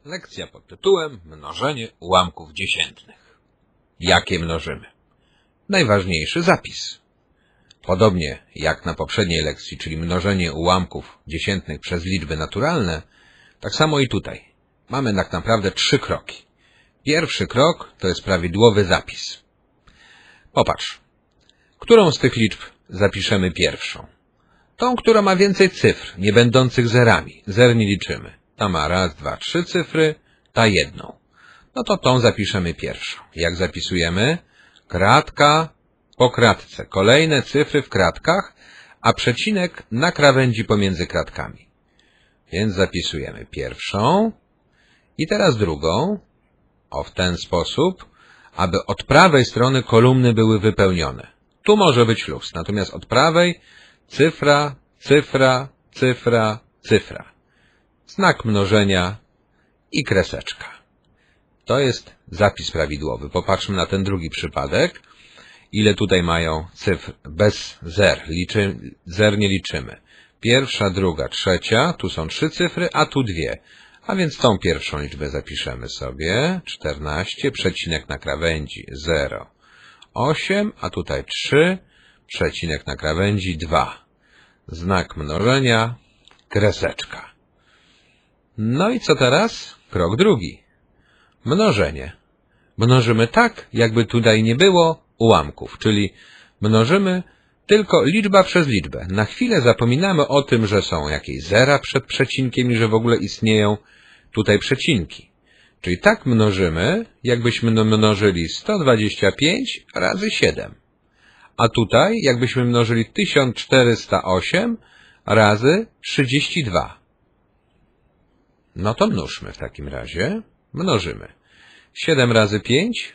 Lekcja pod tytułem Mnożenie ułamków dziesiętnych. Jakie mnożymy? Najważniejszy zapis. Podobnie jak na poprzedniej lekcji, czyli mnożenie ułamków dziesiętnych przez liczby naturalne, tak samo i tutaj. Mamy tak naprawdę 3 kroki. Pierwszy krok to jest prawidłowy zapis. Popatrz, którą z tych liczb zapiszemy pierwszą? Tą, która ma więcej cyfr, nie będących zerami. Zer nie liczymy. Ta ma 1, 2, 3 cyfry, ta jedną. No to tą zapiszemy pierwszą. Jak zapisujemy? Kratka po kratce. Kolejne cyfry w kratkach, a przecinek na krawędzi pomiędzy kratkami. Więc zapisujemy pierwszą i teraz drugą. O, w ten sposób, aby od prawej strony kolumny były wypełnione. Tu może być luz, natomiast od prawej cyfra, cyfra, cyfra, cyfra. Znak mnożenia i kreseczka. To jest zapis prawidłowy. Popatrzmy na ten drugi przypadek. Ile tutaj mają cyfr bez zer? Zer nie liczymy. Pierwsza, druga, trzecia. Tu są 3 cyfry, a tu 2. A więc tą pierwszą liczbę zapiszemy sobie. 14, przecinek na krawędzi 0, 8, a tutaj 3, przecinek na krawędzi 2. Znak mnożenia, kreseczka. No i co teraz? Krok drugi. Mnożenie. Mnożymy tak, jakby tutaj nie było ułamków, czyli mnożymy tylko liczba przez liczbę. Na chwilę zapominamy o tym, że są jakieś zera przed przecinkiem i że w ogóle istnieją tutaj przecinki. Czyli tak mnożymy, jakbyśmy mnożyli 125 razy 7. A tutaj jakbyśmy mnożyli 1408 razy 32. No to mnóżmy w takim razie. Mnożymy. 7 razy 5,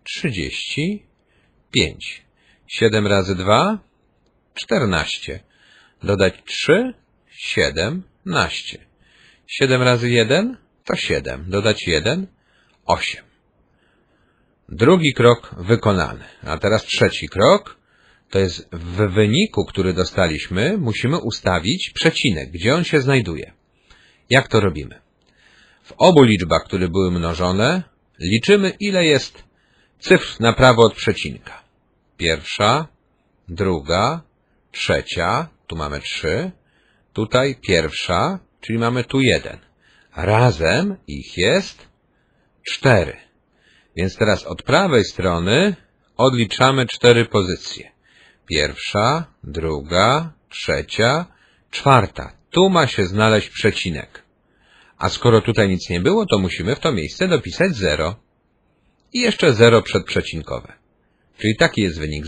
35. 7 razy 2, 14. Dodać 3, 17. 7 razy 1 to 7. Dodać 1, 8. Drugi krok wykonany. A teraz trzeci krok. To jest w wyniku, który dostaliśmy, musimy ustawić przecinek, gdzie on się znajduje. Jak to robimy? W obu liczbach, które były mnożone, liczymy, ile jest cyfr na prawo od przecinka. Pierwsza, druga, trzecia, tu mamy 3, tutaj pierwsza, czyli mamy tu 1. Razem ich jest 4. Więc teraz od prawej strony odliczamy 4 pozycje. Pierwsza, druga, trzecia, czwarta. Tu ma się znaleźć przecinek. A skoro tutaj nic nie było, to musimy w to miejsce dopisać 0. I jeszcze 0 przedprzecinkowe. Czyli taki jest wynik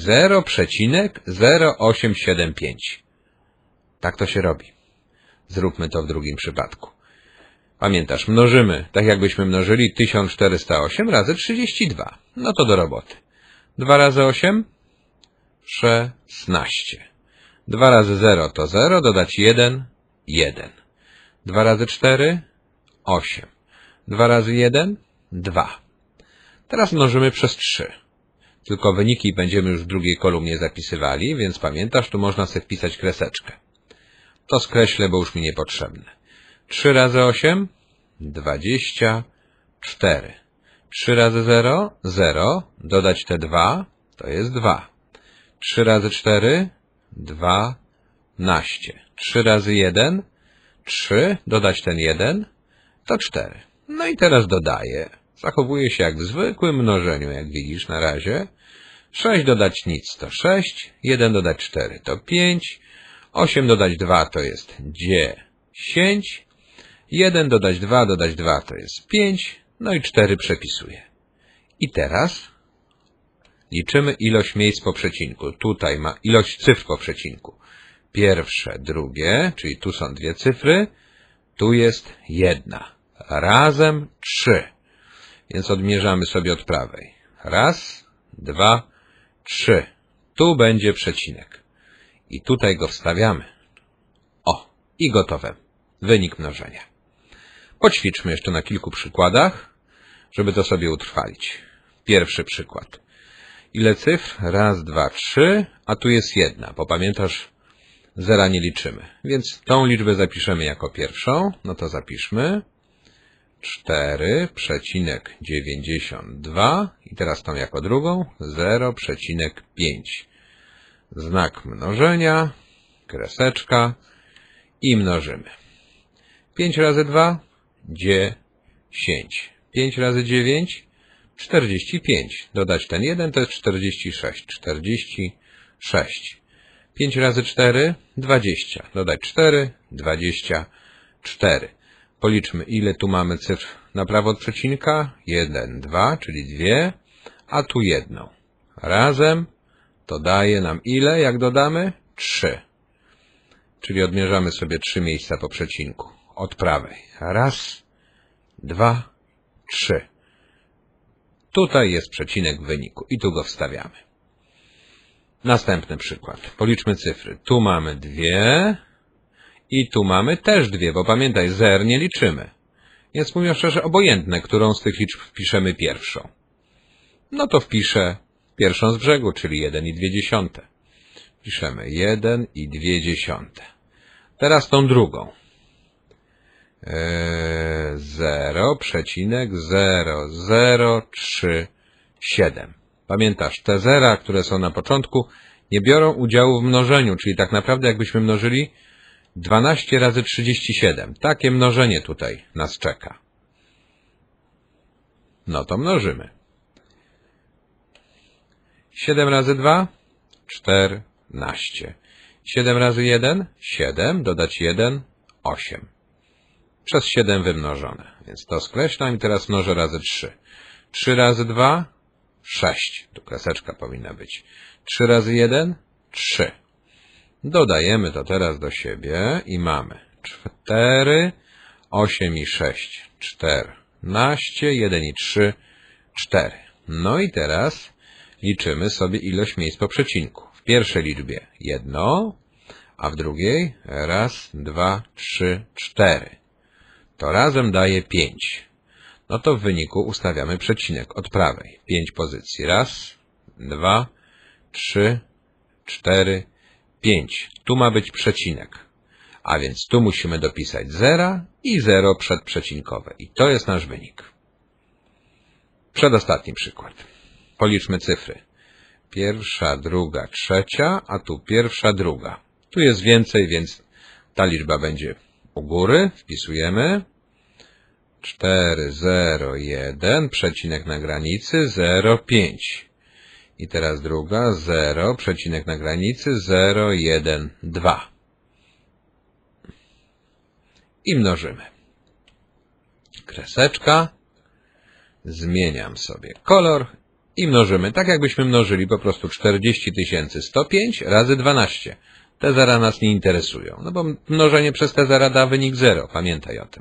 0,0875. Tak to się robi. Zróbmy to w drugim przypadku. Pamiętasz, mnożymy, tak jakbyśmy mnożyli 1408 razy 32. No to do roboty. 2 razy 8? 16. 2 razy 0 to 0, dodać 1, 1. 2 razy 4, 8. 2 razy 1, 2. Teraz mnożymy przez 3. Tylko wyniki będziemy już w drugiej kolumnie zapisywali, więc pamiętasz, tu można sobie wpisać kreseczkę. To skreślę, bo już mi niepotrzebne. 3 razy 8, 24. 3 razy 0, 0. Dodać te 2, to jest 2. 3 razy 4, 12. 3 razy 1, 3. Dodać ten 1, to 4. No i teraz dodaję. Zachowuje się jak w zwykłym mnożeniu, jak widzisz na razie. 6 dodać nic to 6, 1 dodać 4 to 5, 8 dodać 2 to jest 10, 1 dodać 2 to jest 5, no i 4 przepisuję. I teraz liczymy ilość miejsc po przecinku. Tutaj ma ilość cyfr po przecinku. Pierwsze, drugie, czyli tu są 2 cyfry, tu jest 1. Razem 3. Więc odmierzamy sobie od prawej. 1, 2, 3. Tu będzie przecinek. I tutaj go wstawiamy. O, i gotowe. Wynik mnożenia. Poćwiczmy jeszcze na kilku przykładach, żeby to sobie utrwalić. Pierwszy przykład. Ile cyfr? 1, 2, 3, a tu jest 1. Bo pamiętasz, zera nie liczymy. Więc tą liczbę zapiszemy jako pierwszą. No to zapiszmy. 4,92 i teraz tą jako drugą 0,5. Znak mnożenia, kreseczka i mnożymy. 5 razy 2 10. 5 razy 9 45. Dodać ten 1 to jest 46. 46. 5 razy 4 20. Dodać 4 24. Policzmy, ile tu mamy cyfr na prawo od przecinka. 1, 2, czyli 2, a tu 1. Razem to daje nam ile, jak dodamy? 3. Czyli odmierzamy sobie 3 miejsca po przecinku. Od prawej. 1, 2, 3. Tutaj jest przecinek w wyniku i tu go wstawiamy. Następny przykład. Policzmy cyfry. Tu mamy 2 i tu mamy też 2, bo pamiętaj, zer nie liczymy. Więc mówiąc szczerze, obojętne, którą z tych liczb wpiszemy pierwszą. No to wpiszę pierwszą z brzegu, czyli 1,2. Piszemy 1,2. Teraz tą drugą. 0,0037. Pamiętasz, te zera, które są na początku, nie biorą udziału w mnożeniu, czyli tak naprawdę jakbyśmy mnożyli 12 razy 37. Takie mnożenie tutaj nas czeka. No to mnożymy. 7 razy 2 14. 7 razy 1 7, dodać 1 8. Przez 7 wymnożone. Więc to skreślam i teraz mnożę razy 3. 3 razy 2 6. Tu kreseczka powinna być. 3 razy 1 3. Dodajemy to teraz do siebie i mamy 4, 8 i 6, 14, 1 i 3, 4. No i teraz liczymy sobie ilość miejsc po przecinku. W pierwszej liczbie 1, a w drugiej 1, 2, 3, 4. To razem daje 5. No to w wyniku ustawiamy przecinek od prawej. 5 pozycji. 1, 2, 3, 4, 5. Tu ma być przecinek. A więc tu musimy dopisać 0 i 0 przedprzecinkowe. I to jest nasz wynik. Przedostatni przykład. Policzmy cyfry. Pierwsza, druga, trzecia, a tu pierwsza, druga. Tu jest więcej, więc ta liczba będzie u góry. Wpisujemy. 4, 0, 1, przecinek na granicy, 0, 5. I teraz druga, 0, przecinek na granicy, 0, 1, 2. I mnożymy. Kreseczka. Zmieniam sobie kolor i mnożymy. Tak jakbyśmy mnożyli po prostu 40 105 razy 12. Te zera nas nie interesują. No bo mnożenie przez te zera da wynik 0. Pamiętaj o tym.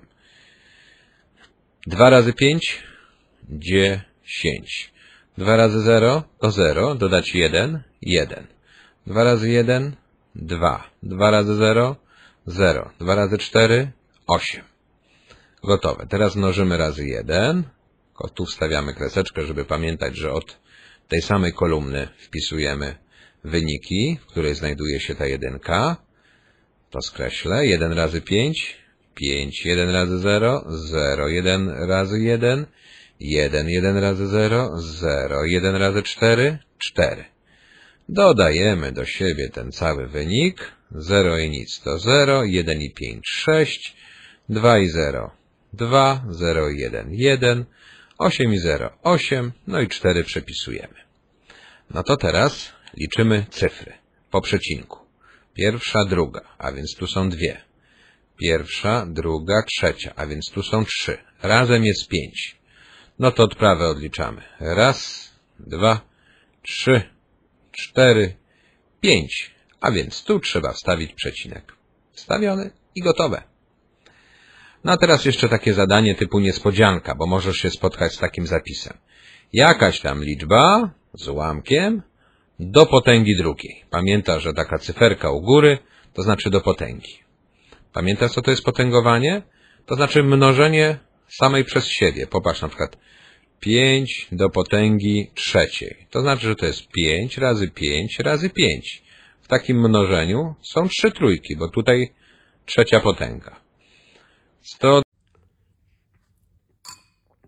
2 razy 5 10. 2 razy 0 to 0. Dodać 1 1. 2 razy 1 2. 2 razy 0 0. 2 razy 4 8. Gotowe. Teraz mnożymy razy 1. Tu wstawiamy kreseczkę, żeby pamiętać, że od tej samej kolumny wpisujemy wyniki, w której znajduje się ta jedynka. To skreślę. 1 razy 5 5. 1 razy 0 0. 1 razy 1 1. 1 razy 0 0. 1 razy 4 4. Dodajemy do siebie ten cały wynik. 0 i nic to 0. 1 i 5 6. 2 i 0 2. 0 i 1 1. 8 i 0 8. No i 4 przepisujemy. No to teraz liczymy cyfry po przecinku. Pierwsza, druga, a więc tu są 2. Pierwsza, druga, trzecia, a więc tu są 3. Razem jest 5. No to od prawej odliczamy. 1, 2, 3, 4, 5. A więc tu trzeba wstawić przecinek. Wstawiony i gotowe. No a teraz jeszcze takie zadanie typu niespodzianka, bo możesz się spotkać z takim zapisem. Jakaś tam liczba z ułamkiem do potęgi drugiej. Pamiętasz, że taka cyferka u góry to znaczy do potęgi. Pamiętasz, co to jest potęgowanie? To znaczy mnożenie samej przez siebie. Popatrz na przykład 5 do potęgi trzeciej. To znaczy, że to jest 5 razy 5 razy 5. W takim mnożeniu są 3 trójki, bo tutaj trzecia potęga. 100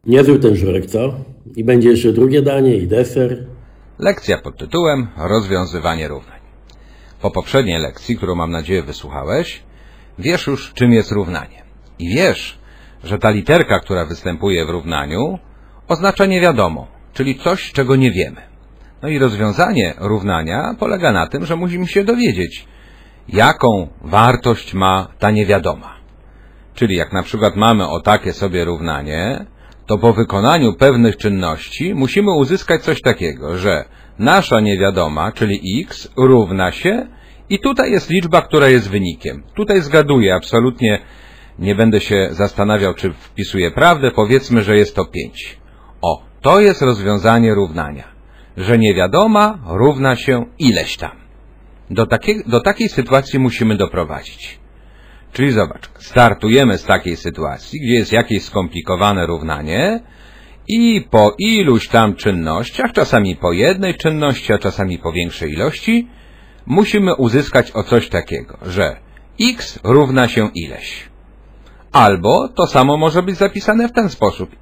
Niezły ten żurek, co? I będzie jeszcze drugie danie i deser. Lekcja pod tytułem Rozwiązywanie równań. Po poprzedniej lekcji, którą mam nadzieję wysłuchałeś, wiesz już, czym jest równanie. I wiesz, że ta literka, która występuje w równaniu, oznacza niewiadomą, czyli coś, czego nie wiemy. No i rozwiązanie równania polega na tym, że musimy się dowiedzieć, jaką wartość ma ta niewiadoma. Czyli jak na przykład mamy o takie sobie równanie, to po wykonaniu pewnych czynności musimy uzyskać coś takiego, że nasza niewiadoma, czyli x, równa się i tutaj jest liczba, która jest wynikiem. Tutaj zgaduję, absolutnie nie będę się zastanawiał, czy wpisuję prawdę, powiedzmy, że jest to 5. O, to jest rozwiązanie równania, że niewiadoma równa się ileś tam. Do takiej sytuacji musimy doprowadzić. Czyli zobacz, startujemy z takiej sytuacji, gdzie jest jakieś skomplikowane równanie i po iluś tam czynnościach, czasami po jednej czynności, a czasami po większej ilości, musimy uzyskać o coś takiego, że x równa się ileś. Albo to samo może być zapisane w ten sposób.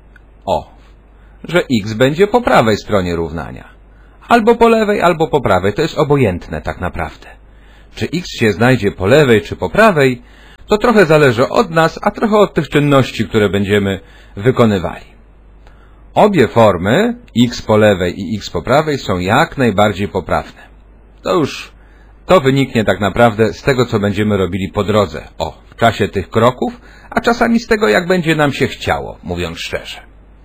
Że x będzie po prawej stronie równania. Albo po lewej, albo po prawej. To jest obojętne tak naprawdę. Czy x się znajdzie po lewej, czy po prawej, to trochę zależy od nas, a trochę od tych czynności, które będziemy wykonywali. Obie formy, x po lewej i x po prawej, są jak najbardziej poprawne. To wyniknie tak naprawdę z tego, co będziemy robili po drodze, w czasie tych kroków, a czasami z tego, jak będzie nam się chciało, mówiąc szczerze.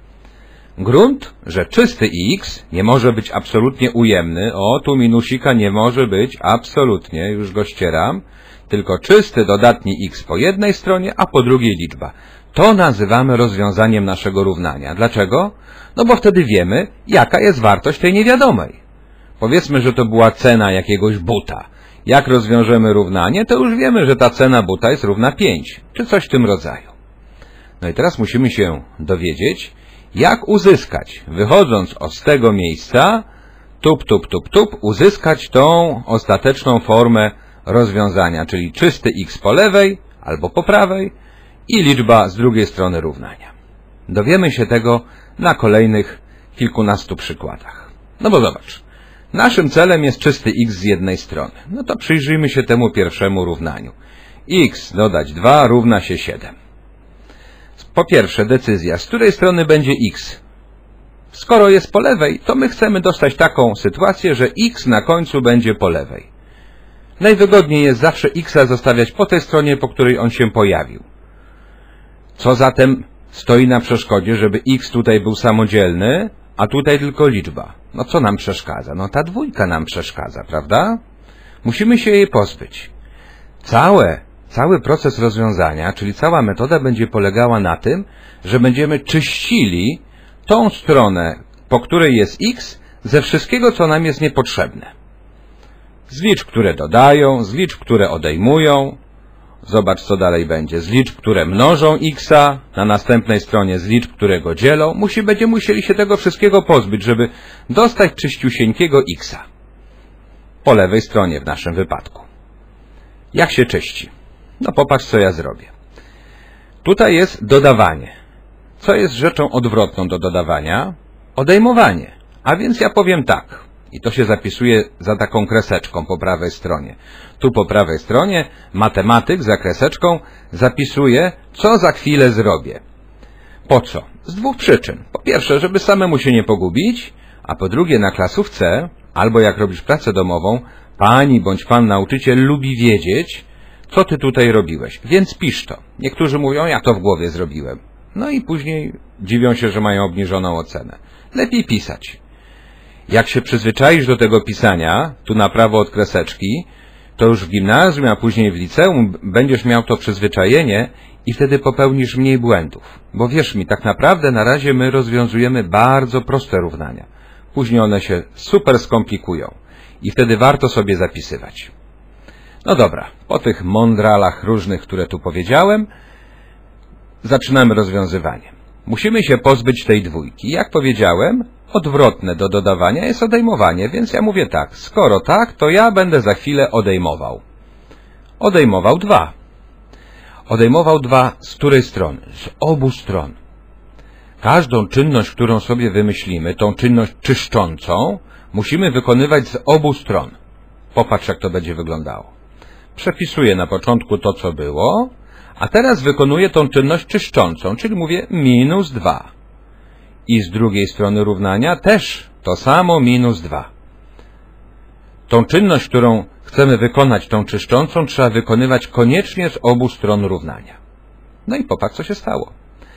Grunt, że czysty x nie może być absolutnie ujemny, tu minusika nie może być absolutnie, już go ścieram, tylko czysty dodatni x po jednej stronie, a po drugiej liczba. To nazywamy rozwiązaniem naszego równania. Dlaczego? No bo wtedy wiemy, jaka jest wartość tej niewiadomej. Powiedzmy, że to była cena jakiegoś buta. Jak rozwiążemy równanie, to już wiemy, że ta cena buta jest równa 5, czy coś w tym rodzaju. No i teraz musimy się dowiedzieć, jak uzyskać, wychodząc z tego miejsca, uzyskać tą ostateczną formę rozwiązania, czyli czysty x po lewej albo po prawej i liczba z drugiej strony równania. Dowiemy się tego na kolejnych kilkunastu przykładach. No bo zobacz, naszym celem jest czysty x z jednej strony. No to przyjrzyjmy się temu pierwszemu równaniu. X dodać 2 równa się 7. Po pierwsze decyzja, z której strony będzie x. Skoro jest po lewej, to my chcemy dostać taką sytuację, że x na końcu będzie po lewej. Najwygodniej jest zawsze x zostawiać po tej stronie, po której on się pojawił. Co zatem stoi na przeszkodzie, żeby x tutaj był samodzielny, a tutaj tylko liczba? No co nam przeszkadza? No ta dwójka nam przeszkadza, prawda? Musimy się jej pozbyć. Cały proces rozwiązania, czyli cała metoda będzie polegała na tym, że będziemy czyścili tą stronę, po której jest x, ze wszystkiego, co nam jest niepotrzebne. Z liczb, które dodają, z liczb, które odejmują. Zobacz, co dalej będzie. Z liczb, które mnożą x-a, na następnej stronie z liczb, które go dzielą. Będziemy musieli się tego wszystkiego pozbyć, żeby dostać czyściusieńkiego x-a. Po lewej stronie w naszym wypadku. Jak się czyści? No popatrz, co ja zrobię. Tutaj jest dodawanie. Co jest rzeczą odwrotną do dodawania? Odejmowanie. A więc ja powiem tak. I to się zapisuje za taką kreseczką po prawej stronie. Tu po prawej stronie matematyk za kreseczką zapisuje, co za chwilę zrobię. Po co? Z dwóch przyczyn. Po pierwsze, żeby samemu się nie pogubić, a po drugie na klasówce, albo jak robisz pracę domową, pani bądź pan nauczyciel lubi wiedzieć, co ty tutaj robiłeś. Więc pisz to. Niektórzy mówią, ja to w głowie zrobiłem. No i później dziwią się, że mają obniżoną ocenę. Lepiej pisać. Jak się przyzwyczaisz do tego pisania, tu na prawo od kreseczki, to już w gimnazjum, a później w liceum będziesz miał to przyzwyczajenie i wtedy popełnisz mniej błędów. Bo wierz mi, tak naprawdę na razie my rozwiązujemy bardzo proste równania. Później one się super skomplikują i wtedy warto sobie zapisywać. No dobra, po tych mądralach różnych, które tu powiedziałem, zaczynamy rozwiązywanie. Musimy się pozbyć tej dwójki. Jak powiedziałem, odwrotne do dodawania jest odejmowanie, więc ja mówię tak, skoro tak, to ja będę za chwilę odejmował. Odejmował 2. Odejmował 2 z której strony? Z obu stron. Każdą czynność, którą sobie wymyślimy, tą czynność czyszczącą, musimy wykonywać z obu stron. Popatrz, jak to będzie wyglądało. Przepisuję na początku to, co było, a teraz wykonuję tą czynność czyszczącą, czyli mówię -2. I z drugiej strony równania też to samo -2. Tą czynność, którą chcemy wykonać, tą czyszczącą, trzeba wykonywać koniecznie z obu stron równania. No i popatrz, co się stało.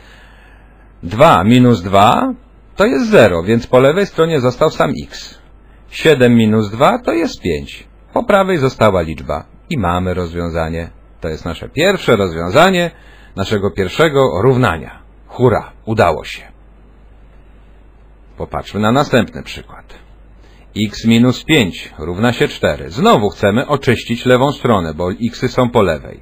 2 minus 2 to jest 0, więc po lewej stronie został sam x. 7 minus 2 to jest 5. Po prawej została liczba. I mamy rozwiązanie. To jest nasze pierwsze rozwiązanie naszego pierwszego równania. Hurra, udało się. Popatrzmy na następny przykład. X minus 5 równa się 4. Znowu chcemy oczyścić lewą stronę, bo xy są po lewej.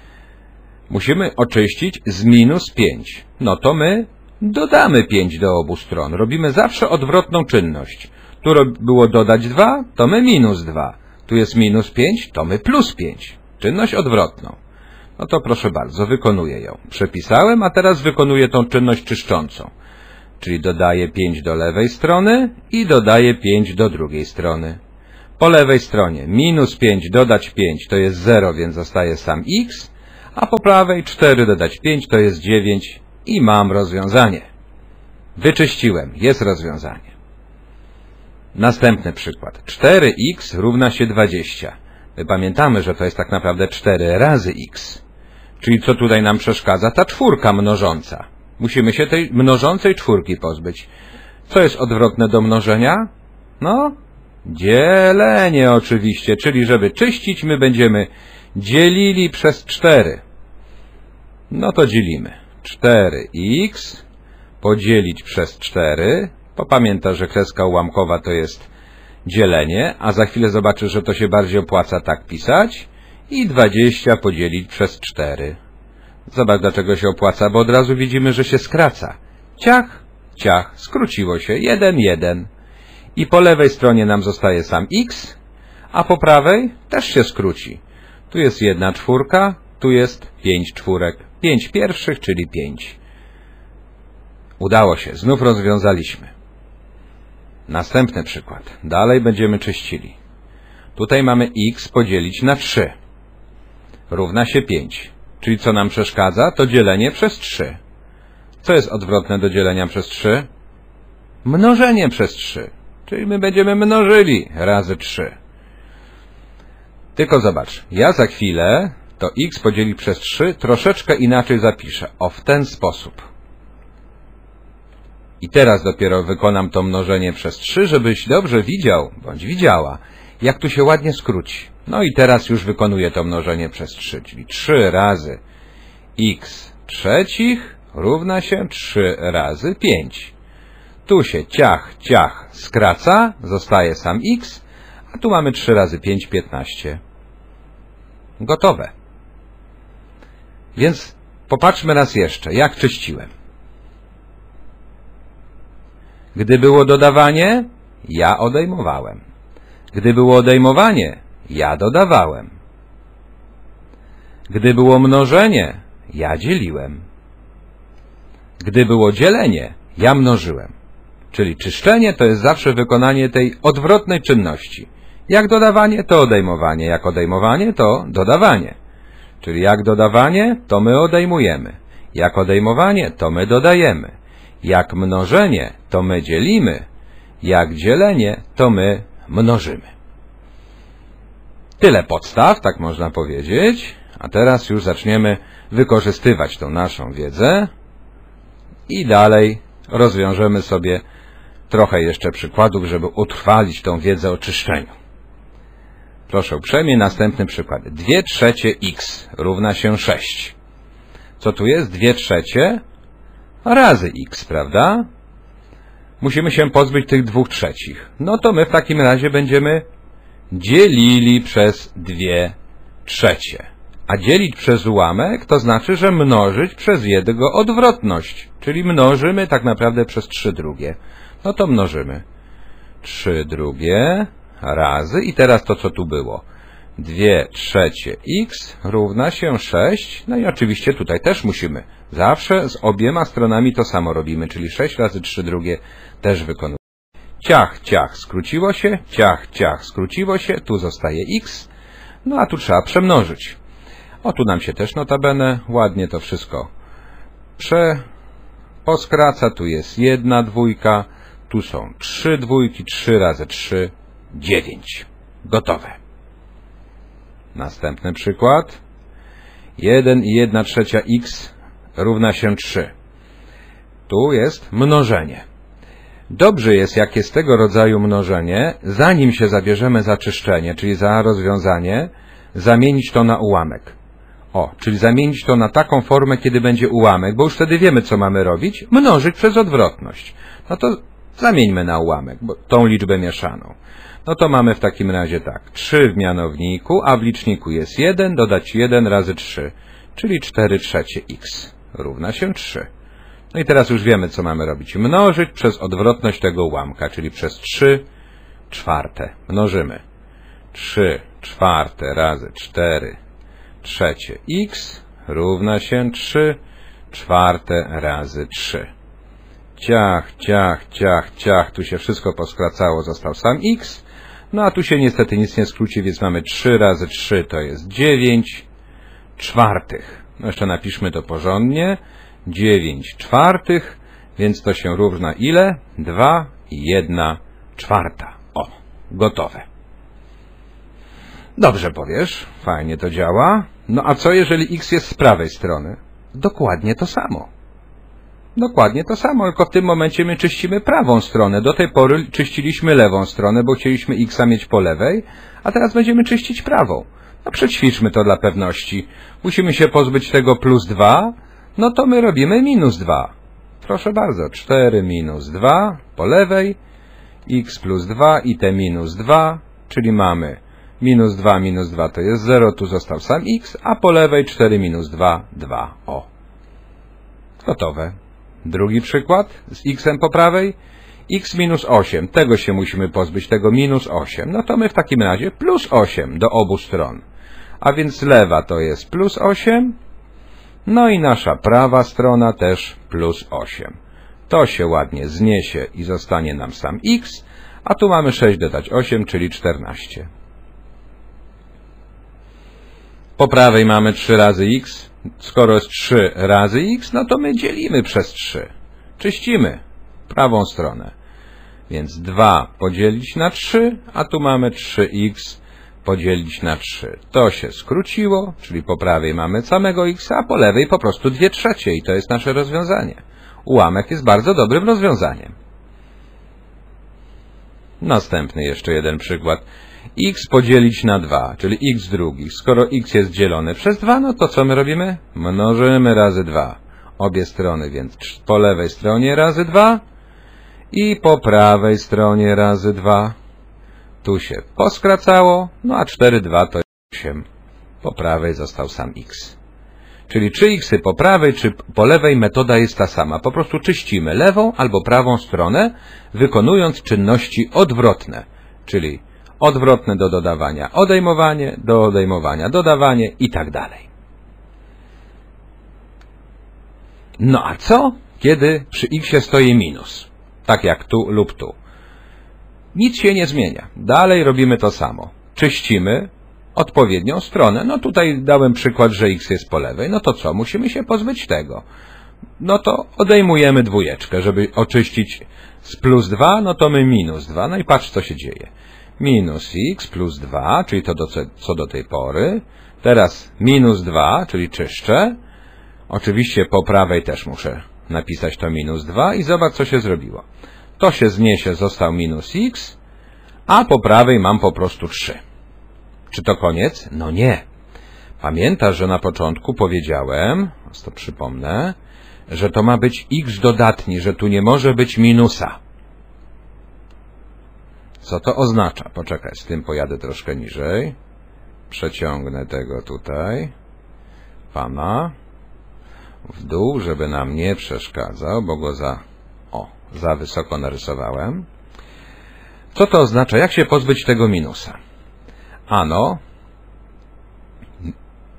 Musimy oczyścić z minus 5. No to my dodamy 5 do obu stron. Robimy zawsze odwrotną czynność. Tu było dodać 2, to my minus 2. Tu jest minus 5, to my plus 5. Czynność odwrotną. No to proszę bardzo, wykonuję ją. Przepisałem, a teraz wykonuję tą czynność czyszczącą. Czyli dodaję 5 do lewej strony i dodaję 5 do drugiej strony. Po lewej stronie minus 5 dodać 5 to jest 0, więc zostaje sam x, a po prawej 4 dodać 5 to jest 9 i mam rozwiązanie. Wyczyściłem, jest rozwiązanie. Następny przykład. 4x równa się 20. My pamiętamy, że to jest tak naprawdę 4 razy x. Czyli co tutaj nam przeszkadza? Ta czwórka mnożąca. Musimy się tej mnożącej czwórki pozbyć. Co jest odwrotne do mnożenia? No, dzielenie oczywiście. Czyli żeby czyścić, my będziemy dzielili przez 4. No to dzielimy. 4x podzielić przez 4. Popamiętasz, że kreska ułamkowa to jest dzielenie, a za chwilę zobaczysz, że to się bardziej opłaca tak pisać. I 20 podzielić przez 4. Zobacz, dlaczego się opłaca, bo od razu widzimy, że się skraca. Ciach, ciach, skróciło się. 1, 1. I po lewej stronie nam zostaje sam x, a po prawej też się skróci. Tu jest 1 czwórka, tu jest 5 czwórek. 5 pierwszych, czyli 5. Udało się, znów rozwiązaliśmy. Następny przykład. Dalej będziemy czyścili. Tutaj mamy x podzielić na 3. Równa się 5. Czyli co nam przeszkadza? To dzielenie przez 3. Co jest odwrotne do dzielenia przez 3? Mnożenie przez 3. Czyli my będziemy mnożyli razy 3. Tylko zobacz, ja za chwilę to x podzielić przez 3 troszeczkę inaczej zapiszę. O, w ten sposób. I teraz dopiero wykonam to mnożenie przez 3, żebyś dobrze widział, bądź widziała, jak tu się ładnie skróci. No i teraz już wykonuję to mnożenie przez 3, czyli 3 razy x trzecich równa się 3 razy 5. Tu się ciach, ciach skraca, zostaje sam x, a tu mamy 3 razy 5, 15. Gotowe. Więc popatrzmy raz jeszcze, jak czyściłem. Gdy było dodawanie, ja odejmowałem. Gdy było odejmowanie, ja dodawałem. Gdy było mnożenie, ja dzieliłem. Gdy było dzielenie, ja mnożyłem. Czyli czyszczenie to jest zawsze wykonanie tej odwrotnej czynności. Jak dodawanie, to odejmowanie. Jak odejmowanie, to dodawanie. Czyli jak dodawanie, to my odejmujemy. Jak odejmowanie, to my dodajemy. Jak mnożenie, to my dzielimy. Jak dzielenie, to my mnożymy. Tyle podstaw, tak można powiedzieć. A teraz już zaczniemy wykorzystywać tą naszą wiedzę i dalej rozwiążemy sobie trochę jeszcze przykładów, żeby utrwalić tą wiedzę o czyszczeniu. Proszę uprzejmie, następny przykład. 2/3 x równa się 6. Co tu jest? 2/3 razy x, prawda? Musimy się pozbyć tych 2/3. No to my w takim razie będziemy dzielili przez 2/3. A dzielić przez ułamek to znaczy, że mnożyć przez jego odwrotność. Czyli mnożymy tak naprawdę przez 3/2. No to mnożymy 3/2 razy i teraz to, co tu było. 2/3 x równa się 6. No i oczywiście tutaj też musimy. Zawsze z obiema stronami to samo robimy, czyli 6 razy 3 drugie też wykonujemy. Ciach, ciach, skróciło się, ciach, ciach, skróciło się, tu zostaje x, no a tu trzeba przemnożyć. O, tu nam się też notabene ładnie to wszystko poskraca, tu jest 1 dwójka, tu są 3 dwójki, 3 razy 3, 9. Gotowe. Następny przykład. 1 i 1/3 x równa się 3. Tu jest mnożenie. Dobrze jest, jak jest tego rodzaju mnożenie, zanim się zabierzemy za czyszczenie, czyli za rozwiązanie, zamienić to na ułamek. Czyli zamienić to na taką formę, kiedy będzie ułamek, bo już wtedy wiemy, co mamy robić. Mnożyć przez odwrotność. No to zamieńmy na ułamek, bo tą liczbę mieszaną. No to mamy w takim razie tak. 3 w mianowniku, a w liczniku jest 1, dodać 1 razy 3, czyli 4/3 x równa się 3. No i teraz już wiemy, co mamy robić. Mnożyć przez odwrotność tego ułamka, czyli przez 3/4. Mnożymy. 3/4 razy 4/3 x równa się 3/4 razy 3. Ciach, ciach, ciach, ciach. Tu się wszystko poskracało, został sam x. No a tu się niestety nic nie skróci, więc mamy 3 razy 3 to jest 9/4. No jeszcze napiszmy to porządnie. 9/4, więc to się równa ile? 2 i 1/4. O, gotowe. Dobrze powiesz, fajnie to działa. No a co jeżeli x jest z prawej strony? Dokładnie to samo. Dokładnie to samo, tylko w tym momencie my czyścimy prawą stronę. Do tej pory czyściliśmy lewą stronę, bo chcieliśmy x mieć po lewej, a teraz będziemy czyścić prawą. No przećwiczmy to dla pewności. Musimy się pozbyć tego +2, no to my robimy -2. Proszę bardzo, 4 minus 2 po lewej, x plus 2 i te -2, czyli mamy -2 minus 2 to jest 0, tu został sam x, a po lewej 4 minus 2, 2. O. Gotowe. Drugi przykład z x po prawej. X minus 8. Tego się musimy pozbyć, tego minus 8. No to my w takim razie plus 8 do obu stron. A więc lewa to jest plus 8. No i nasza prawa strona też plus 8. To się ładnie zniesie i zostanie nam sam x. A tu mamy 6 dodać 8, czyli 14. Po prawej mamy 3 razy x. Skoro jest 3 razy x, no to my dzielimy przez 3. Czyścimy prawą stronę. Więc 2 podzielić na 3, a tu mamy 3x podzielić na 3. To się skróciło, czyli po prawej mamy samego x, a po lewej po prostu 2/3 i to jest nasze rozwiązanie. Ułamek jest bardzo dobrym rozwiązaniem. Następny jeszcze jeden przykład. X podzielić na 2, czyli x drugich. Skoro x jest dzielone przez 2, no to co my robimy? Mnożymy razy 2. Obie strony, więc po lewej stronie razy 2 i po prawej stronie razy 2. Tu się poskracało, no a 4, 2 to 8. Po prawej został sam x. Czyli czy xy po prawej, czy po lewej metoda jest ta sama. Po prostu czyścimy lewą albo prawą stronę, wykonując czynności odwrotne. Czyli odwrotne do dodawania odejmowanie, do odejmowania dodawanie i tak dalej. No a co, kiedy przy x stoi minus? Tak jak tu lub tu. Nic się nie zmienia. Dalej robimy to samo. Czyścimy odpowiednią stronę. No tutaj dałem przykład, że x jest po lewej. No to co? Musimy się pozbyć tego. No to odejmujemy dwójeczkę, żeby oczyścić z plus 2, no to my minus 2. No i patrz, co się dzieje. Minus x plus 2, czyli to co do tej pory. Teraz minus 2, czyli czyszczę. Oczywiście po prawej też muszę napisać to minus 2 i zobacz, co się zrobiło. To się zniesie, został minus x, a po prawej mam po prostu 3. Czy to koniec? No nie. Pamiętasz, że na początku powiedziałem, to przypomnę, że to ma być x dodatni, że tu nie może być minusa. Co to oznacza? Poczekaj, z tym pojadę troszkę niżej. Przeciągnę tego tutaj, pana, w dół, żeby nam nie przeszkadzał, bo go za wysoko narysowałem. Co to oznacza? Jak się pozbyć tego minusa? Ano,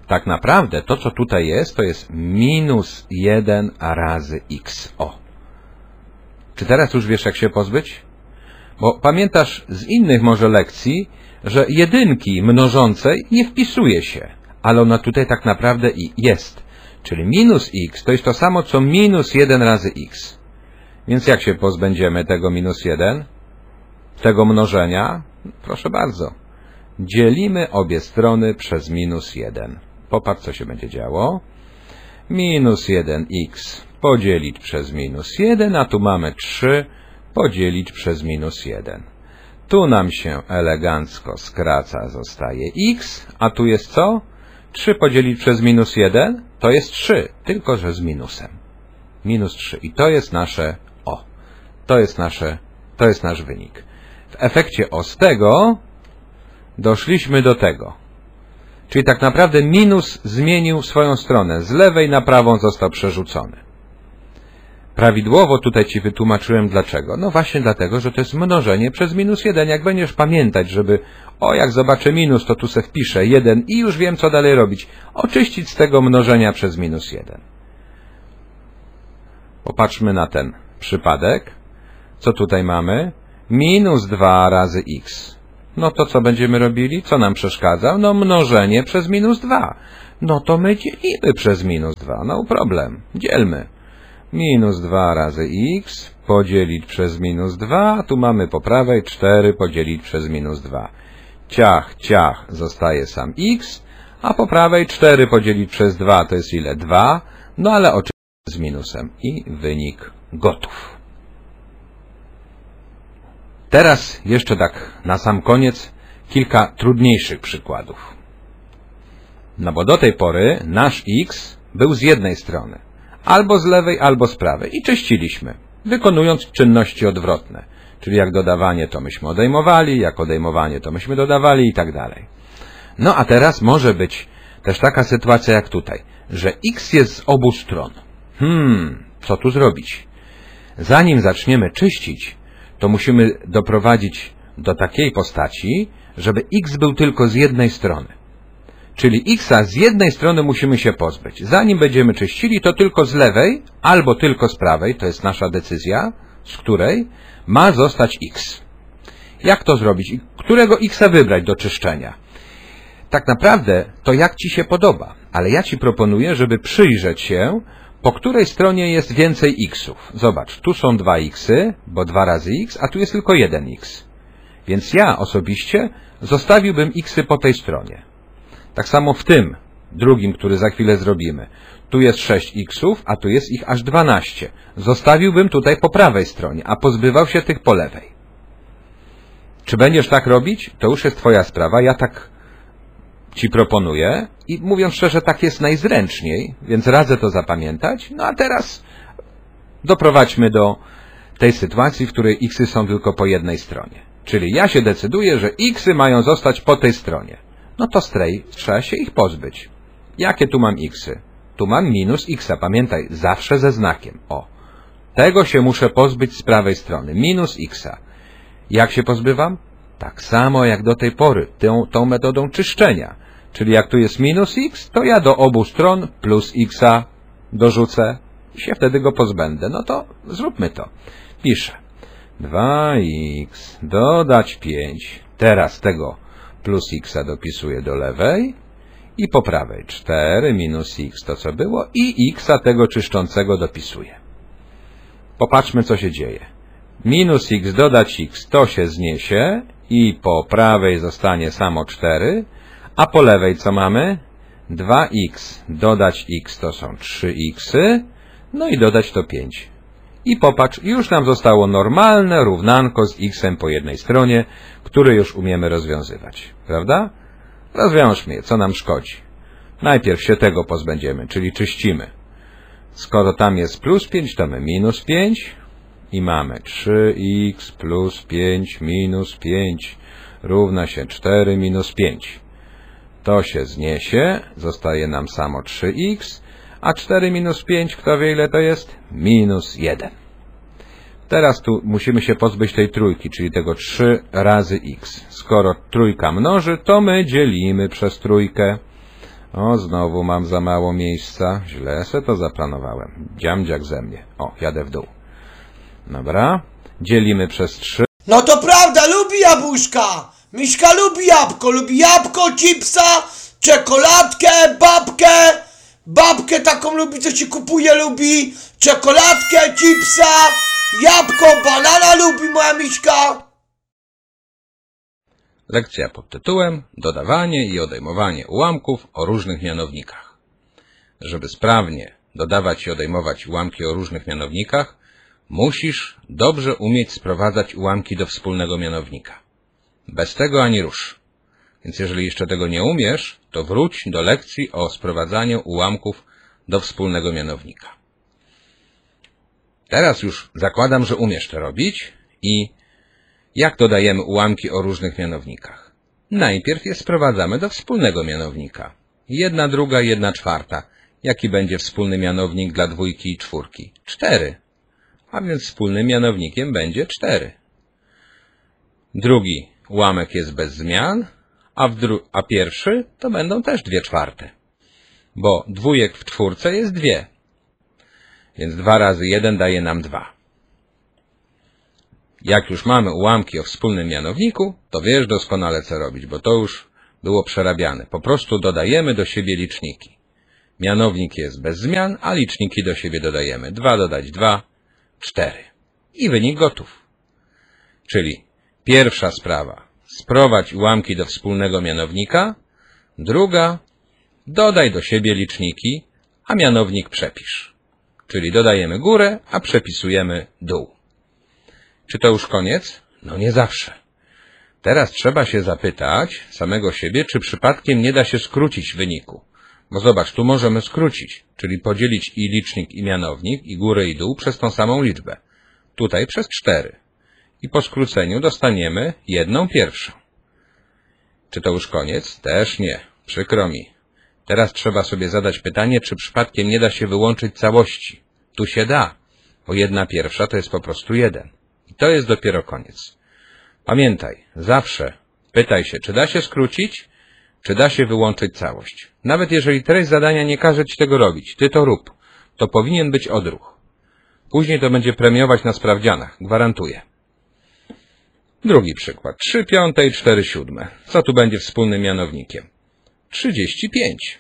tak naprawdę to, co tutaj jest, to jest minus 1 razy x. O. Czy teraz już wiesz, jak się pozbyć? Bo pamiętasz z innych może lekcji, że jedynki mnożącej nie wpisuje się, ale ona tutaj tak naprawdę i jest. Czyli minus x to jest to samo, co minus 1 razy x. Więc jak się pozbędziemy tego minus 1? Tego mnożenia? Proszę bardzo. Dzielimy obie strony przez minus 1. Popatrz, co się będzie działo. Minus 1x podzielić przez minus 1, a tu mamy 3 podzielić przez minus 1. Tu nam się elegancko skraca, zostaje x, a tu jest co? 3 podzielić przez minus 1 to jest 3, tylko że z minusem. Minus 3. I to jest nasze o. To jest nasz wynik. W efekcie z tego doszliśmy do tego. Czyli tak naprawdę minus zmienił swoją stronę. Z lewej na prawą został przerzucony. Prawidłowo tutaj Ci wytłumaczyłem dlaczego. No właśnie dlatego, że to jest mnożenie przez minus 1. Jak będziesz pamiętać, żeby, jak zobaczę minus, to tu se wpiszę 1 i już wiem, co dalej robić. Oczyścić z tego mnożenia przez minus 1. Popatrzmy na ten przypadek. Co tutaj mamy? Minus 2 razy x. No to co będziemy robili? Co nam przeszkadza? No mnożenie przez minus 2. No to my dzielimy przez minus 2. No problem. Dzielmy. Minus 2 razy x podzielić przez minus 2. Tu mamy po prawej 4 podzielić przez minus 2. Ciach, ciach, zostaje sam x. A po prawej 4 podzielić przez 2 to jest ile? 2. No ale oczywiście z minusem. I wynik gotów. Teraz jeszcze tak na sam koniec kilka trudniejszych przykładów. No bo do tej pory nasz x był z jednej strony. Albo z lewej, albo z prawej. I czyściliśmy, wykonując czynności odwrotne. Czyli jak dodawanie, to myśmy odejmowali, jak odejmowanie, to myśmy dodawali i tak dalej. No a teraz może być też taka sytuacja jak tutaj, że x jest z obu stron. Co tu zrobić? Zanim zaczniemy czyścić, to musimy doprowadzić do takiej postaci, żeby x był tylko z jednej strony. Czyli xa z jednej strony musimy się pozbyć. Zanim będziemy czyścili, to tylko z lewej, albo tylko z prawej, to jest nasza decyzja, z której ma zostać x. Jak to zrobić? I którego xa wybrać do czyszczenia? Tak naprawdę to jak Ci się podoba, ale ja Ci proponuję, żeby przyjrzeć się, po której stronie jest więcej xów. Zobacz, tu są 2 xy, bo 2 razy x, a tu jest tylko 1x. Więc ja osobiście zostawiłbym xy po tej stronie. Tak samo w tym drugim, który za chwilę zrobimy. Tu jest 6 xów, a tu jest ich aż 12. Zostawiłbym tutaj po prawej stronie, a pozbywał się tych po lewej. Czy będziesz tak robić? To już jest Twoja sprawa. Ja tak Ci proponuję i mówiąc szczerze, tak jest najzręczniej, więc radzę to zapamiętać. No a teraz doprowadźmy do tej sytuacji, w której xy są tylko po jednej stronie. Czyli ja się decyduję, że xy mają zostać po tej stronie. No to trzeba się ich pozbyć. Jakie tu mam xy? Tu mam minus xa. Pamiętaj, zawsze ze znakiem. O, tego się muszę pozbyć z prawej strony. Minus xa. Jak się pozbywam? Tak samo jak do tej pory, tą metodą czyszczenia. Czyli jak tu jest minus x, to ja do obu stron plus xa dorzucę i się wtedy go pozbędę. No to zróbmy to. Piszę 2x dodać 5. Teraz tego plus xa dopisuję do lewej i po prawej 4 minus x to co było i xa tego czyszczącego dopisuję. Popatrzmy, co się dzieje. Minus x dodać x to się zniesie i po prawej zostanie samo 4, a po lewej co mamy? 2x dodać x to są 3x, no i dodać to 5. I popatrz, już nam zostało normalne równanko z x-em po jednej stronie, które już umiemy rozwiązywać. Prawda? Rozwiążmy je, co nam szkodzi. Najpierw się tego pozbędziemy, czyli czyścimy. Skoro tam jest plus 5, to my minus 5 i mamy 3x plus 5 minus 5 równa się 4 minus 5. To się zniesie, zostaje nam samo 3x, a 4 minus 5, kto wie ile to jest? Minus 1. Teraz tu musimy się pozbyć tej trójki, czyli tego 3 razy x. Skoro trójka mnoży, to my dzielimy przez trójkę. O, znowu mam za mało miejsca. Źle se to zaplanowałem. Dziamdziak ze mnie. O, jadę w dół. Dobra. Dzielimy przez 3. No to prawda, lubi jabłuszka. Miśka lubi jabłko, chipsa, czekoladkę, babkę taką lubi, co się kupuje, lubi czekoladkę, chipsa, jabłko, banana lubi moja Miśka. Lekcja pod tytułem Dodawanie i odejmowanie ułamków o różnych mianownikach. Żeby sprawnie dodawać i odejmować ułamki o różnych mianownikach, musisz dobrze umieć sprowadzać ułamki do wspólnego mianownika. Bez tego ani rusz. Więc jeżeli jeszcze tego nie umiesz, to wróć do lekcji o sprowadzaniu ułamków do wspólnego mianownika. Teraz już zakładam, że umiesz to robić i jak dodajemy ułamki o różnych mianownikach? Najpierw je sprowadzamy do wspólnego mianownika. 1/2, 1/4. Jaki będzie wspólny mianownik dla dwójki i czwórki? 4. A więc wspólnym mianownikiem będzie 4. Drugi ułamek jest bez zmian, a pierwszy to będą też 2/4. Bo dwójek w czwórce jest 2. Więc 2 razy 1 daje nam 2. Jak już mamy ułamki o wspólnym mianowniku, to wiesz doskonale co robić, bo to już było przerabiane. Po prostu dodajemy do siebie liczniki. Mianownik jest bez zmian, a liczniki do siebie dodajemy. 2 dodać 2, 4. I wynik gotów. Czyli pierwsza sprawa, sprowadź ułamki do wspólnego mianownika. Druga, dodaj do siebie liczniki, a mianownik przepisz. Czyli dodajemy górę, a przepisujemy dół. Czy to już koniec? No nie zawsze. Teraz trzeba się zapytać samego siebie, czy przypadkiem nie da się skrócić wyniku. Bo zobacz, tu możemy skrócić, czyli podzielić i licznik, i mianownik, i górę, i dół przez tą samą liczbę. Tutaj przez 4. I po skróceniu dostaniemy 1/1. Czy to już koniec? Też nie. Przykro mi. Teraz trzeba sobie zadać pytanie, czy przypadkiem nie da się wyłączyć całości. Tu się da, bo 1/1 to jest po prostu 1. I to jest dopiero koniec. Pamiętaj, zawsze pytaj się, czy da się skrócić, czy da się wyłączyć całość. Nawet jeżeli treść zadania nie każe ci tego robić, ty to rób. To powinien być odruch. Później to będzie premiować na sprawdzianach, gwarantuję. Drugi przykład. 3/5 i 4/7. Co tu będzie wspólnym mianownikiem? 35.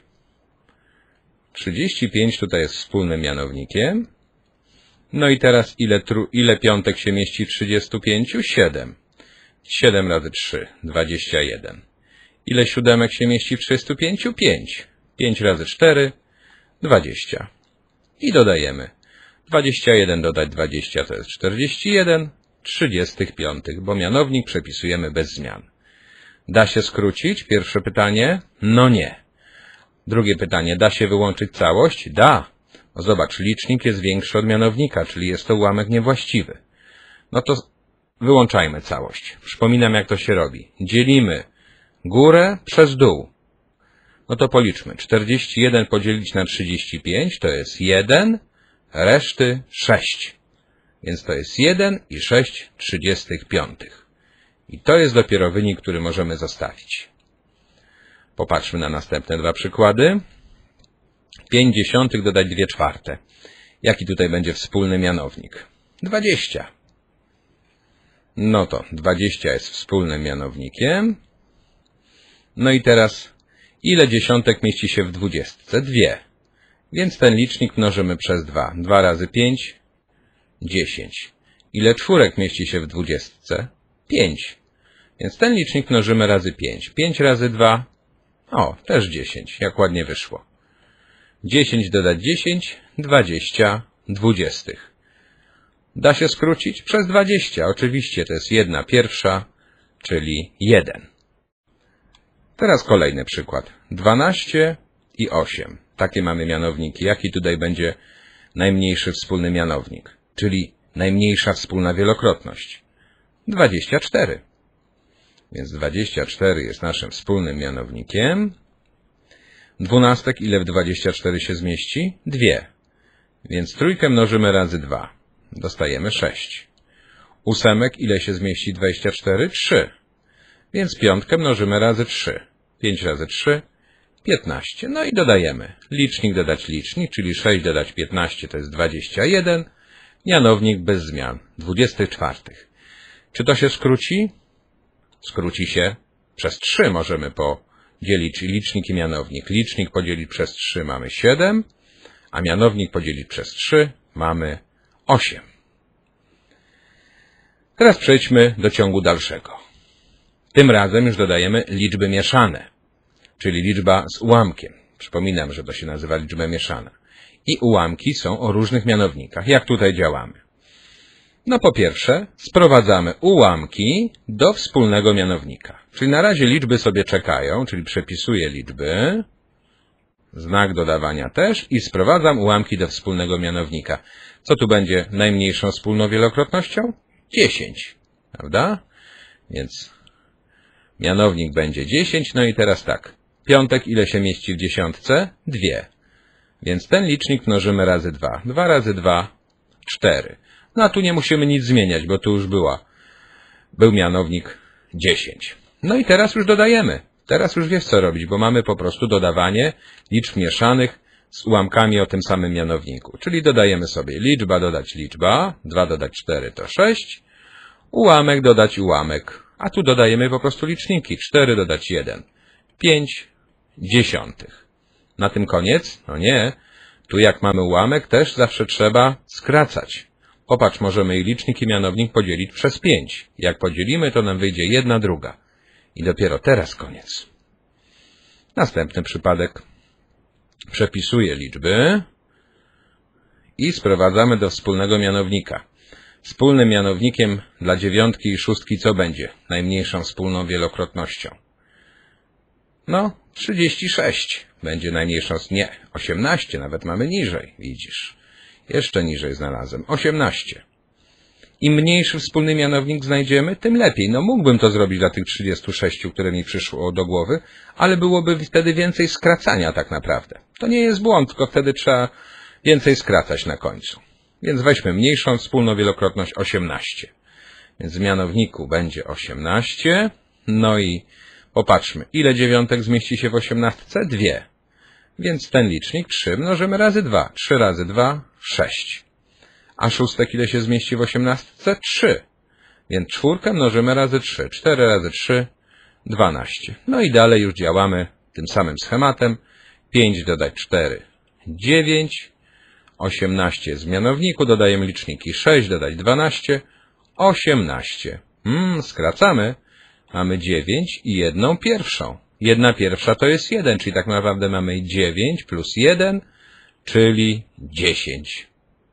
35 tutaj jest wspólnym mianownikiem. No i teraz ile piątek się mieści w 35? 7. 7 razy 3, 21. Ile siódemek się mieści w 35? 5. 5 razy 4, 20. I dodajemy. 21 dodać 20 to jest 41, 35, bo mianownik przepisujemy bez zmian. Da się skrócić? Pierwsze pytanie. No nie. Drugie pytanie. Da się wyłączyć całość? Da. No zobacz, licznik jest większy od mianownika, czyli jest to ułamek niewłaściwy. No to wyłączajmy całość. Przypominam, jak to się robi. Dzielimy górę przez dół. No to policzmy. 41 podzielić na 35 to jest 1, reszty 6. Więc to jest 1 i 6/35. I to jest dopiero wynik, który możemy zostawić. Popatrzmy na następne dwa przykłady. 5/10 dodać 2/4. Jaki tutaj będzie wspólny mianownik? 20. No to 20 jest wspólnym mianownikiem. No i teraz ile dziesiątek mieści się w 20? 2. Więc ten licznik mnożymy przez 2. 2 razy 5, 10. Ile czwórek mieści się w 20? 5. Więc ten licznik mnożymy razy 5. 5 razy 2, o, też 10. Jak ładnie wyszło. 10 dodać 10, 20 dwudziestych. Da się skrócić? Przez 20. Oczywiście to jest 1/1, czyli 1. Teraz kolejny przykład. 12 i 8. Takie mamy mianowniki. Jaki tutaj będzie najmniejszy wspólny mianownik? Czyli najmniejsza wspólna wielokrotność. 24. Więc 24 jest naszym wspólnym mianownikiem. Dwunastek ile w 24 się zmieści? 2. Więc trójkę mnożymy razy 2. Dostajemy 6. Ósemek ile się zmieści 24? 3. Więc piątkę mnożymy razy 3. 5 razy 3, 15. No i dodajemy. Licznik dodać licznik, czyli 6 dodać 15 to jest 21. Mianownik bez zmian. 24. Czy to się skróci? Skróci się przez 3. Możemy podzielić licznik i mianownik. Licznik podzielić przez 3 mamy 7, a mianownik podzielić przez 3 mamy 8. Teraz przejdźmy do ciągu dalszego. Tym razem już dodajemy liczby mieszane, czyli liczba z ułamkiem. Przypominam, że to się nazywa liczba mieszana. I ułamki są o różnych mianownikach. Jak tutaj działamy? No po pierwsze, sprowadzamy ułamki do wspólnego mianownika. Czyli na razie liczby sobie czekają, czyli przepisuję liczby, znak dodawania też i sprowadzam ułamki do wspólnego mianownika. Co tu będzie najmniejszą wspólną wielokrotnością? 10, prawda? Więc mianownik będzie 10, no i teraz tak. Piątek ile się mieści w dziesiątce? 2. Więc ten licznik mnożymy razy 2. 2 razy 2, 4. No a tu nie musimy nic zmieniać, bo tu już był mianownik 10. No i teraz już dodajemy. Teraz już wiesz co robić, bo mamy po prostu dodawanie liczb mieszanych z ułamkami o tym samym mianowniku. Czyli dodajemy sobie liczba dodać liczba, 2 dodać 4 to 6, ułamek dodać ułamek, a tu dodajemy po prostu liczniki. 4 dodać 1, 5 dziesiątych. Na tym koniec? No nie. Tu jak mamy ułamek też zawsze trzeba skracać. Popatrz, możemy i licznik i mianownik podzielić przez 5. Jak podzielimy, to nam wyjdzie 1/2. I dopiero teraz koniec. Następny przypadek. Przepisuję liczby i sprowadzamy do wspólnego mianownika. Wspólnym mianownikiem dla dziewiątki i szóstki co będzie? Najmniejszą wspólną wielokrotnością. No, 36 będzie najmniejszą, nie, 18, nawet mamy niżej, widzisz. Jeszcze niżej znalazłem, 18. Im mniejszy wspólny mianownik znajdziemy, tym lepiej. No mógłbym to zrobić dla tych 36, które mi przyszło do głowy, ale byłoby wtedy więcej skracania tak naprawdę. To nie jest błąd, tylko wtedy trzeba więcej skracać na końcu. Więc weźmy mniejszą wspólną wielokrotność 18. Więc w mianowniku będzie 18. No i popatrzmy, ile dziewiątek zmieści się w 18? 2. Więc ten licznik 3 mnożymy razy 2. 3 razy 2, 6. A szóstek ile się zmieści w 18? 3. Więc 4 mnożymy razy 3. 4 razy 3, 12. No i dalej już działamy tym samym schematem. 5 dodać 4, 9. 18 z mianowniku, dodajemy liczniki. 6 dodać 12, 18. Skracamy. Mamy 9 i 1/1. 1/1 to jest 1, czyli tak naprawdę mamy 9 plus 1, czyli 10.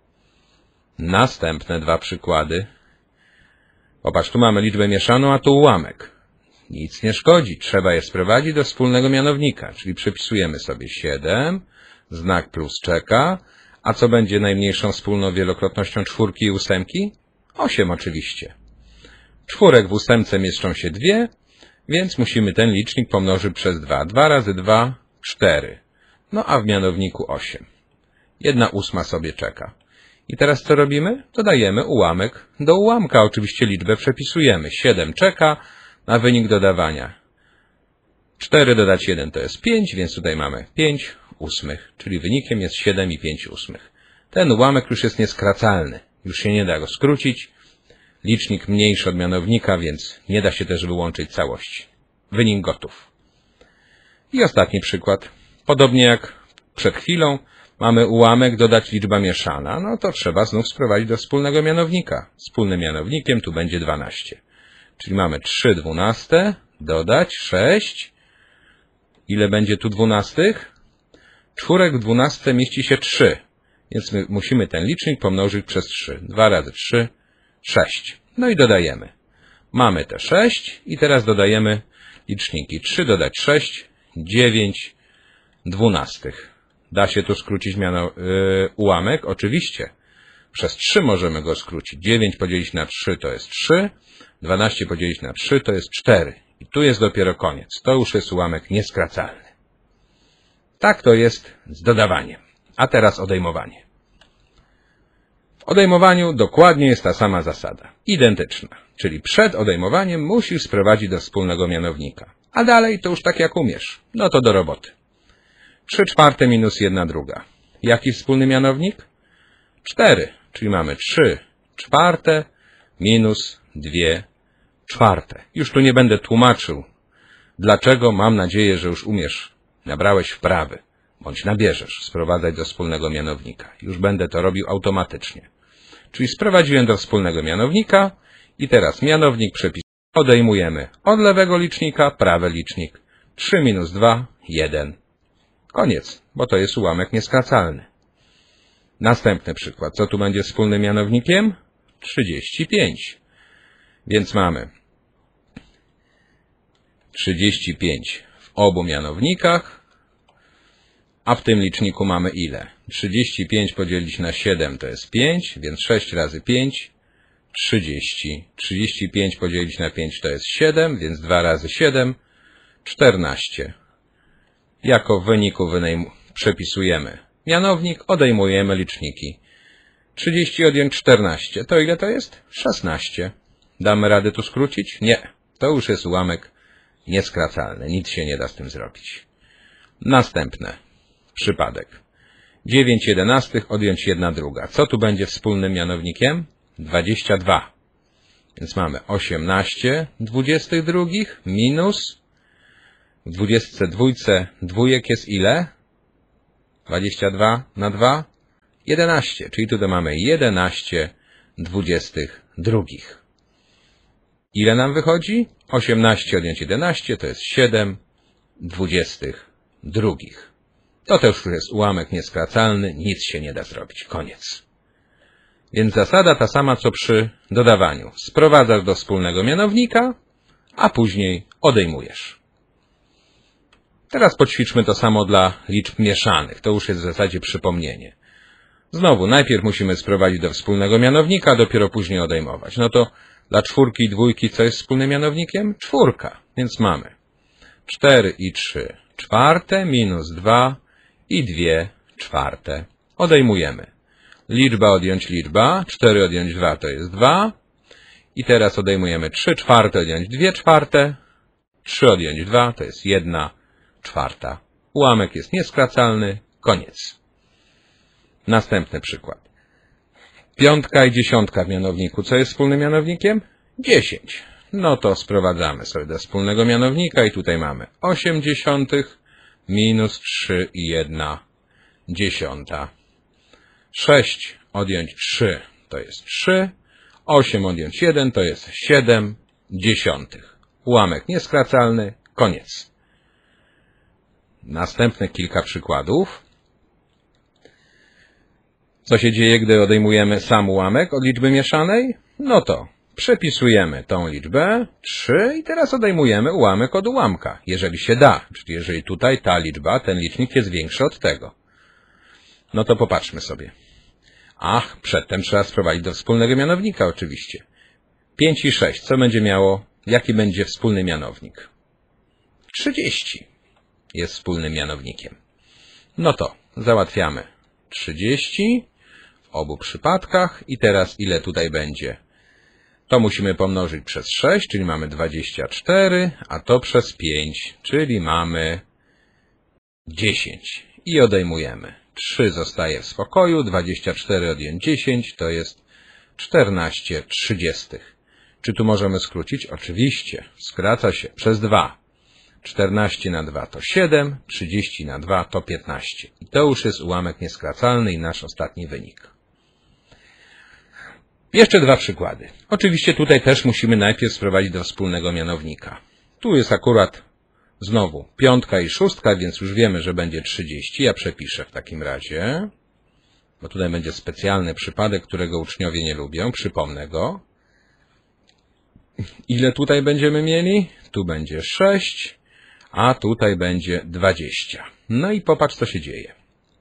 Następne dwa przykłady. Popatrz, tu mamy liczbę mieszaną, a tu ułamek. Nic nie szkodzi, trzeba je sprowadzić do wspólnego mianownika, czyli przepisujemy sobie 7, znak plus czeka, a co będzie najmniejszą wspólną wielokrotnością czwórki i ósemki? 8 oczywiście. Czwórek w ósemce mieszczą się 2, więc musimy ten licznik pomnożyć przez 2. 2 razy 2, 4. No a w mianowniku 8. 1/8 sobie czeka. I teraz co robimy? Dodajemy ułamek do ułamka. Oczywiście liczbę przepisujemy. 7 czeka na wynik dodawania. 4 dodać 1 to jest 5, więc tutaj mamy 5/8, czyli wynikiem jest 7 i 5/8. Ten ułamek już jest nieskracalny. Już się nie da go skrócić. Licznik mniejszy od mianownika, więc nie da się też wyłączyć całości. Wynik gotów. I ostatni przykład. Podobnie jak przed chwilą mamy ułamek dodać liczba mieszana. No to trzeba znów sprowadzić do wspólnego mianownika. Wspólnym mianownikiem tu będzie 12. Czyli mamy 3/12 dodać 6. Ile będzie tu 12? Czwórek w 12 mieści się 3. Więc my musimy ten licznik pomnożyć przez 3. 2 razy 3, 6. No i dodajemy. Mamy te 6 i teraz dodajemy liczniki. 3 dodać 6, 9/12. Da się tu skrócić ułamek? Oczywiście. Przez 3 możemy go skrócić. 9 podzielić na 3 to jest 3. 12 podzielić na 3 to jest 4. I tu jest dopiero koniec. To już jest ułamek nieskracalny. Tak to jest z dodawaniem. A teraz odejmowanie. W odejmowaniu dokładnie jest ta sama zasada. Identyczna. Czyli przed odejmowaniem musisz sprowadzić do wspólnego mianownika. A dalej to już tak jak umiesz. No to do roboty. 3/4 minus 1/2. Jaki wspólny mianownik? 4, czyli mamy 3/4 minus 2/4. Już tu nie będę tłumaczył, dlaczego. Mam nadzieję, że już umiesz, nabrałeś wprawy, bądź nabierzesz sprowadzać do wspólnego mianownika. Już będę to robił automatycznie. Czyli sprowadziłem do wspólnego mianownika i teraz mianownik przepisujemy. Odejmujemy od lewego licznika prawy licznik. 3 minus 2, 1. Koniec, bo to jest ułamek nieskracalny. Następny przykład. Co tu będzie wspólnym mianownikiem? 35. Więc mamy 35 w obu mianownikach, a w tym liczniku mamy ile? 35 podzielić na 7 to jest 5, więc 6 razy 5, 30. 35 podzielić na 5 to jest 7, więc 2 razy 7, 14. Jako w wyniku przepisujemy mianownik, odejmujemy liczniki. 30 odjąć 14, to ile to jest? 16. Damy radę tu skrócić? Nie. To już jest ułamek nieskracalny. Nic się nie da z tym zrobić. Następny przypadek. 9/11 odjąć 1/2. Co tu będzie wspólnym mianownikiem? 22. Więc mamy 18/22 minus w 22 dwójek jest ile? 22 na 2? 11. Czyli tutaj mamy 11/22. Ile nam wychodzi? 18 odjąć 11 to jest 7/22. To też już jest ułamek nieskracalny, nic się nie da zrobić. Koniec. Więc zasada ta sama co przy dodawaniu. Sprowadzasz do wspólnego mianownika, a później odejmujesz. Teraz poćwiczmy to samo dla liczb mieszanych. To już jest w zasadzie przypomnienie. Znowu, najpierw musimy sprowadzić do wspólnego mianownika, a dopiero później odejmować. No to dla czwórki i dwójki co jest wspólnym mianownikiem? 4. Więc mamy 4,3 minus 2 i 2/4. Odejmujemy. Liczba odjąć liczba. 4 odjąć 2 to jest 2. I teraz odejmujemy 3/4 odjąć 2/4. 3 odjąć 2 to jest 1/4. Ułamek jest nieskracalny. Koniec. Następny przykład. 5 i 10 w mianowniku. Co jest wspólnym mianownikiem? 10. No to sprowadzamy sobie do wspólnego mianownika i tutaj mamy 0,8 minus 3,1. 6 odjąć 3 to jest 3. 8 odjąć 1 to jest 0,7. Ułamek nieskracalny. Koniec. Następne kilka przykładów. Co się dzieje, gdy odejmujemy sam ułamek od liczby mieszanej? No to przepisujemy tą liczbę 3 i teraz odejmujemy ułamek od ułamka, jeżeli się da. Czyli jeżeli tutaj ta liczba, ten licznik jest większy od tego. No to popatrzmy sobie. Ach, przedtem trzeba sprowadzić do wspólnego mianownika oczywiście. 5 i 6, co będzie miało? Jaki będzie wspólny mianownik? 30 jest wspólnym mianownikiem. No to załatwiamy 30 w obu przypadkach i teraz ile tutaj będzie? To musimy pomnożyć przez 6, czyli mamy 24, a to przez 5, czyli mamy 10. I odejmujemy. 3 zostaje w spokoju, 24 odjąć 10 to jest 14/30. Czy tu możemy skrócić? Oczywiście. Skraca się przez 2. 14 na 2 to 7, 30 na 2 to 15. I to już jest ułamek nieskracalny i nasz ostatni wynik. Jeszcze dwa przykłady. Oczywiście tutaj też musimy najpierw sprowadzić do wspólnego mianownika. Tu jest akurat znowu 5 i 6, więc już wiemy, że będzie 30. Ja przepiszę w takim razie, bo tutaj będzie specjalny przypadek, którego uczniowie nie lubią. Przypomnę go. Ile tutaj będziemy mieli? Tu będzie 6, a tutaj będzie 20. No i popatrz, co się dzieje.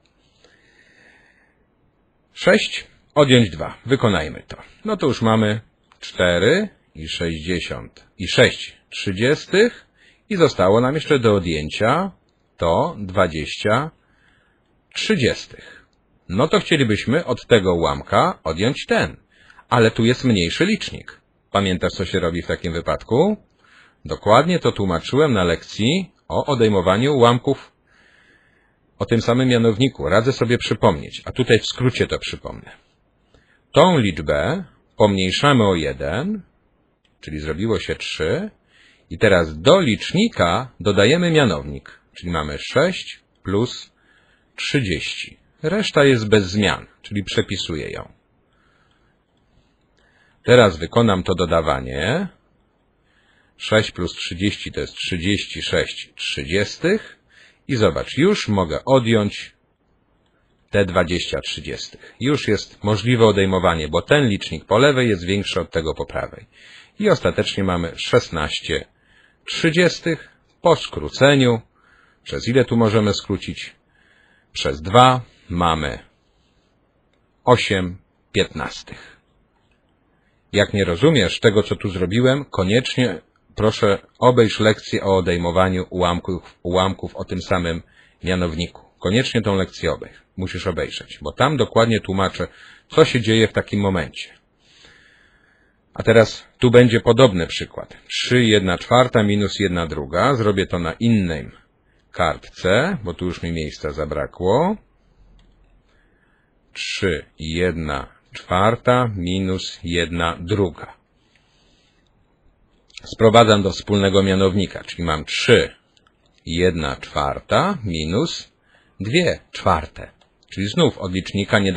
6 odjąć 2. Wykonajmy to. No to już mamy 4 i 60 i 6/30 i zostało nam jeszcze do odjęcia to 20/30. No to chcielibyśmy od tego ułamka odjąć ten, ale tu jest mniejszy licznik. Pamiętasz, co się robi w takim wypadku? Dokładnie to tłumaczyłem na lekcji o odejmowaniu ułamków o tym samym mianowniku radzę sobie przypomnieć, a tutaj w skrócie to przypomnę. Tą liczbę pomniejszamy o 1, czyli zrobiło się 3, i teraz do licznika dodajemy mianownik, czyli mamy 6 plus 30. Reszta jest bez zmian, czyli przepisuję ją. Teraz wykonam to dodawanie. 6 plus 30 to jest 36 trzydziestych. I zobacz, już mogę odjąć te 20 trzydziestych. Już jest możliwe odejmowanie, bo ten licznik po lewej jest większy od tego po prawej. I ostatecznie mamy 16 trzydziestych po skróceniu. Przez ile tu możemy skrócić? Przez 2 mamy 8 piętnastych. Jak nie rozumiesz tego, co tu zrobiłem, koniecznie proszę obejrz lekcję o odejmowaniu ułamków o tym samym mianowniku. Koniecznie tą lekcję musisz obejrzeć, bo tam dokładnie tłumaczę, co się dzieje w takim momencie. A teraz tu będzie podobny przykład. 3 1/4 minus 1/2. Zrobię to na innej kartce, bo tu już mi miejsca zabrakło. 3 1/4 minus 1/2. Sprowadzam do wspólnego mianownika, czyli mam 3 1/4 minus 2/4. Czyli znów od licznika nie